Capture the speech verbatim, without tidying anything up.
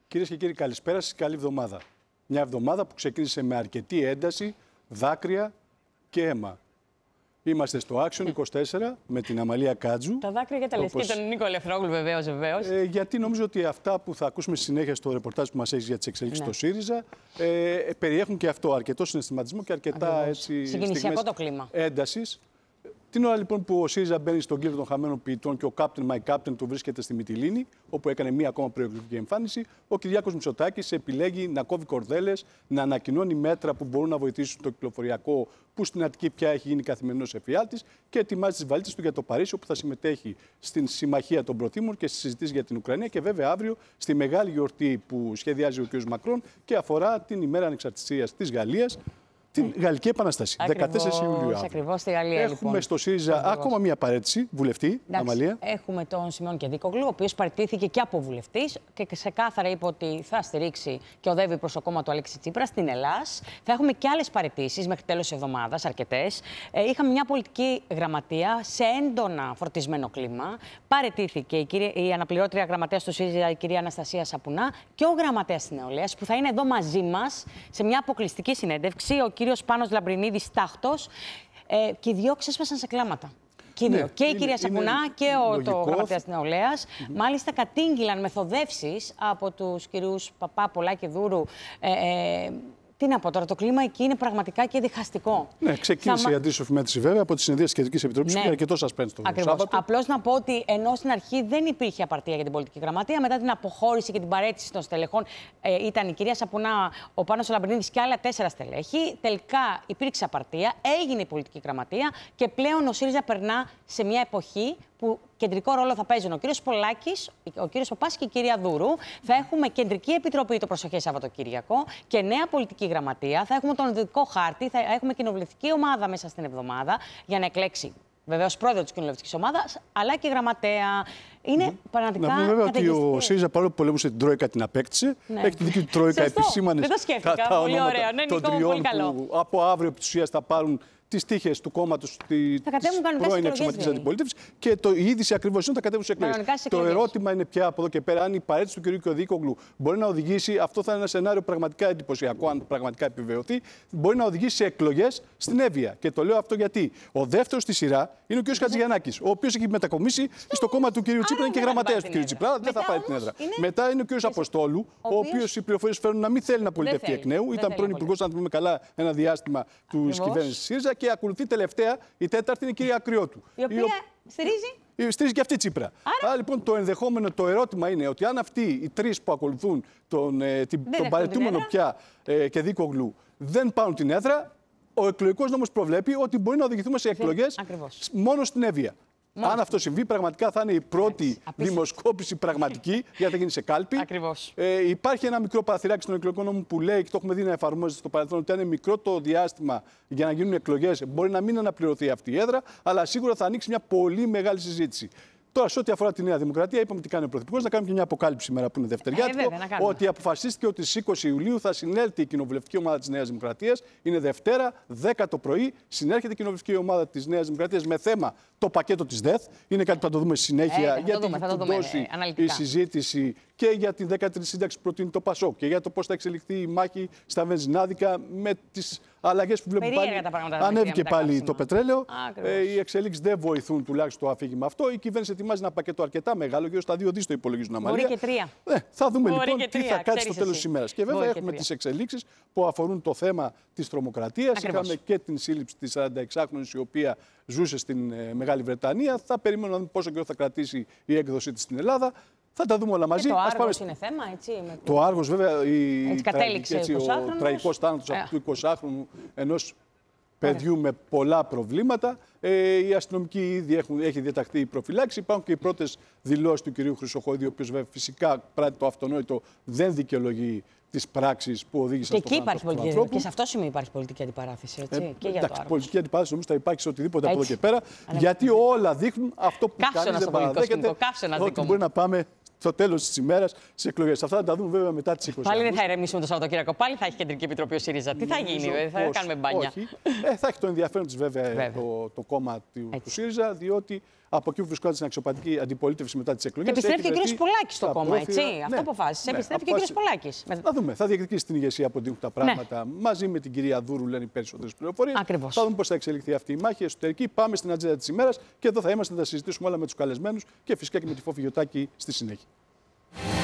Κυρίες και κύριοι, καλησπέρα σας, καλή εβδομάδα. Μια εβδομάδα που ξεκίνησε με αρκετή ένταση, δάκρυα και αίμα. Είμαστε στο Action είκοσι τέσσερα με την Αμαλία Κάτζου. Τα δάκρυα για τα λες όπως... και τον Νίκο Ελευθερόγλου, βεβαίως, βεβαίως. Ε, γιατί νομίζω ότι αυτά που θα ακούσουμε στη συνέχεια στο ρεπορτάζ που μας έχεις για τις εξελίξεις ναι. στο ΣΥΡΙΖΑ ε, περιέχουν και αυτό αρκετό συναισθηματισμό και αρκετά έτσι, συγκινησιακό το κλίμα έντασης. Την ώρα λοιπόν που ο ΣΥΡΙΖΑ μπαίνει στον κύκλο των χαμένων ποιητών και ο Captain My Captain του βρίσκεται στη Μυτιλήνη, όπου έκανε μία ακόμα προεκλογική εμφάνιση, ο Κυριάκος Μητσοτάκης επιλέγει να κόβει κορδέλες, να ανακοινώνει μέτρα που μπορούν να βοηθήσουν το κυκλοφοριακό, που στην Αττική πια έχει γίνει καθημερινός εφιάλτης, και ετοιμάζει τις βαλίτσες του για το Παρίσι, όπου θα συμμετέχει στην Συμμαχία των Προθήμων και στις συζητήσεις για την Ουκρανία, και βέβαια αύριο στη μεγάλη γιορτή που σχεδιάζει ο κ. Μακρόν και αφορά την ημέρα ανεξαρτησίας της Γαλλίας. Την Γαλλική Επανάσταση, ακριβώς, δεκατέσσερις Ιουλίου. Ακριβώς στη Γαλλία, Έχουμε λοιπόν. στο ΣΥΡΙΖΑ ακριβώς ακόμα μία παρέτηση, βουλευτή, Εντάξει, Αμαλία. Έχουμε τον Σιμεών Κεδίκογλου, ο οποίος παραιτήθηκε και από βουλευτής και ξεκάθαρα είπε ότι θα στηρίξει και οδεύει προς το κόμμα του Αλέξη Τσίπρα στην Ελλάς. Θα έχουμε και άλλες παραιτήσεις μέχρι τέλος της εβδομάδας, αρκετές. Ε, είχαμε μια πολιτική γραμματεία σε έντονα φορτισμένο κλίμα. Παραιτήθηκε η, κυρία, η αναπληρώτρια γραμματέας του ΣΥΡΙΖΑ, η κυρία Αναστασία Σαπουνά, και ο γραμματέας της Νεολαίας, που θα είναι εδώ μαζί μας σε μια αποκλειστική συνέντευξη, ο κύριος Πάνος Λαμπρινίδης Τάχτος, ε, και οι δυο ξέσπασαν σε κλάματα. Και, ναι, και η είναι, κυρία Σαπουνά και ο το γραμματέας της Νεολαίας. Mm-hmm. Μάλιστα κατήγγυλαν μεθοδεύσεις από τους κυρίους Παπά, Πολά και Δούρου. Ε, ε, Τι να πω τώρα, το κλίμα εκεί είναι πραγματικά και διχαστικό. Ναι, ξεκίνησε θα... η αντίστροφη μέτρηση βέβαια από τη συνεδρία της Κεντρικής Επιτροπής, ναι, που είχε αρκετό suspense το Σάββατο. Απλώς να πω ότι ενώ στην αρχή δεν υπήρχε απαρτία για την πολιτική γραμματεία, μετά την αποχώρηση και την παρέτηση των στελεχών ε, ήταν η κυρία Σαπουνά, ο Πάνος Λαμπρινίδης και άλλα τέσσερα στελέχη. Τελικά υπήρξε απαρτία, έγινε η πολιτική γραμματεία και πλέον ο ΣΥΡΙΖΑ περνά σε μια εποχή που κεντρικό ρόλο θα παίζουν ο κύριος Πολάκης, ο κύριος Παπάς και η κυρία Δούρου. Θα έχουμε κεντρική επιτροπή το προσεχές Σαββατοκύριακο και νέα πολιτική γραμματεία. Θα έχουμε τον οδικό χάρτη, θα έχουμε κοινοβουλευτική ομάδα μέσα στην εβδομάδα για να εκλέξει βεβαίως πρόεδρο της κοινοβουλευτικής ομάδας, αλλά και γραμματέα. Είναι mm. πραγματικά. Να πούμε βέβαια ότι ο ΣΥΡΙΖΑ, παρόλο που πολέμησε την Τρόικα, την απέκτησε. Ναι. Έχει τη δική του Τρόικα, επισήμανε τα, τα ονόματα ναι, των τριών που από αύριο επί της ουσίας θα πάρουν τις τύχες του κόμματος της πρώην εξωματικής αντιπολίτευσης, και το, η είδηση ακριβώς είναι ότι θα κατέβουν σε εκλογές. Το ερώτημα είναι πια από εδώ και πέρα αν η παρέτηση του κ. Κεδίκογλου μπορεί να οδηγήσει, αυτό θα είναι ένα σενάριο πραγματικά εντυπωσιακό, αν πραγματικά επιβεβαιωθεί, μπορεί να οδηγήσει σε εκλογές στην Εύβοια. Και το λέω αυτό γιατί ο δεύτερος στη σειρά είναι ο κ. Χατζηγιαννάκης, ο οποίος έχει μετακομίσει στο κόμμα του κ. Τσίπρα και γραμματέας του κ. Τσίπρα. Δεν θα πάρει την έδρα. Μετά είναι ο κ. Αποστόλου, ο οποίος οι πληροφορίες φέρνουν να μην θέλει να πολιτευτεί εκ νέου. Ήταν πρώην υπουργός, αν πούμε καλά, ένα διάστημα τη κυβέρνηση ΣΥΡΙΖΑ. Και ακολουθεί τελευταία, η τέταρτη είναι η κυρία Ακριώτου. Η οποία η στηρίζει. Στηρίζει και αυτή Τσίπρα. Άρα... Άρα λοιπόν το ενδεχόμενο, το ερώτημα είναι ότι αν αυτοί οι τρεις που ακολουθούν τον, ε, την, τον παρετούμενο πια ε, Κεδίκογλου δεν πάρουν την έδρα, ο εκλογικός νόμος προβλέπει ότι μπορεί να οδηγηθούμε σε εκλογές μόνο στην Εύβοια. Μάλιστα. Αν αυτό συμβεί, πραγματικά θα είναι η πρώτη Άξι. δημοσκόπηση πραγματική, γιατί θα γίνει σε κάλπη. Ακριβώς. Ε, υπάρχει ένα μικρό παραθυράκι στον εκλογικό νόμο που λέει, και το έχουμε δει να εφαρμόζεται στο παρελθόν, ότι αν είναι μικρό το διάστημα για να γίνουν εκλογές, μπορεί να μην αναπληρωθεί αυτή η έδρα, αλλά σίγουρα θα ανοίξει μια πολύ μεγάλη συζήτηση. Τώρα, σε ό,τι αφορά τη Νέα Δημοκρατία, είπαμε τι κάνει ο Πρωθυπουργός. Να κάνουμε και μια αποκάλυψη σήμερα που είναι Δευτεριάτικο. Ε, βέβαια, ότι αποφασίστηκε ότι στις είκοσι Ιουλίου θα συνέλθει η κοινοβουλευτική ομάδα της Νέας Δημοκρατίας. Είναι Δευτέρα, δέκα το πρωί. Συνέρχεται η κοινοβουλευτική ομάδα της Νέας Δημοκρατίας με θέμα το πακέτο της ΔΕΘ. Είναι κάτι που θα το δούμε στη συνέχεια, ε, γιατί θα το δώσει ε, η συζήτηση και για την δέκατη τρίτη σύνταξη που προτείνει το ΠΑΣΟΚ και για το πώς θα εξελιχθεί η μάχη στα βενζινάδικα με τις αλλαγές που βλέπουμε πάλι. Ανέβηκε πάλι το πετρέλαιο. Ε, οι εξελίξεις δεν βοηθούν τουλάχιστον το αφήγημα αυτό. Η κυβέρνηση ετοιμάζει ένα πακέτο αρκετά μεγάλο, γύρω στα δύο δις το υπολογίζουν Αμαλία. Μπορεί και τρία. Ε, θα δούμε Μπορεί λοιπόν τι θα κάτσει στο τέλος της ημέρας. Και βέβαια Μπορεί έχουμε τις εξελίξεις που αφορούν το θέμα της τρομοκρατίας. Είχαμε και την σύλληψη της σαρανταεξάχρονης, η οποία ζούσε στην ε, Μεγάλη Βρετανία. Θα περιμένουμε να δούμε πόσο καιρό θα κρατήσει η έκδοσή της στην Ελλάδα. Θα τα δούμε όλα μαζί. Και το Άργος πάμε... είναι θέμα, έτσι. Με... Το Άργος, βέβαια, η... έτσι, κατέληξε έτσι, ο τραγικός θάνατος yeah. του εικοσάχρονου ενός παιδιού yeah. με πολλά προβλήματα. Ε, οι αστυνομικοί ήδη έχουν, έχει διαταχθεί η προφυλάξη. Υπάρχουν και οι πρώτες δηλώσεις του κυρίου Χρυσοχοίδη, ο οποίος βέβαια φυσικά πράττει το αυτονόητο, δεν δικαιολογεί τις πράξεις που οδήγησαν στο θάνατο του ανθρώπου. Και σε αυτό το σημείο υπάρχει πολιτική αντιπαράθεση. Έτσι, ε, και για εντάξει, το πολιτική αντιπαράθεση νομίζω θα υπάρξει σε οτιδήποτε έτσι. Από εδώ και πέρα. Αλλά... Γιατί όλα δείχνουν αυτό που κανείς δεν παραδέχεται, ότι μπορεί να πάμε στο τέλος της ημέρας στις εκλογές. Αυτά θα τα δούμε βέβαια μετά τις είκοσι. Πάλι δεν θα ηρεμήσουμε το Σαββατοκύριακο. Πάλι θα έχει κεντρική επιτροπή ο ΣΥΡΙΖΑ. Τι θα γίνει, όχι, θα κάνουμε μπάνια. Όχι. Ε, θα έχει το ενδιαφέρον της βέβαια, βέβαια. Το, το κόμμα του, του ΣΥΡΙΖΑ, διότι Από εκεί που βρισκόταν στην αξιωματική αντιπολίτευση μετά τις εκλογές. Και επιστρέφει και ο κ. Πολάκης στο κόμμα, έτσι. Ναι, Αυτό αποφάσισε. Ναι, επιστρέφει αποφάσισε. και ο κ. Πολάκης. Να δούμε. Θα διεκδικήσει την ηγεσία από την τα πράγματα. Ναι. Μαζί με την κυρία Δούρου λένε οι περισσότερες πληροφορίες. Ακριβώς. Θα δούμε πώς θα εξελιχθεί αυτή η μάχη εσωτερική. Πάμε στην ατζέντα της ημέρας και εδώ θα είμαστε να τα συζητήσουμε όλα με τους καλεσμένους και φυσικά και με τη Φόφη Γιωτάκη στη συνέχεια.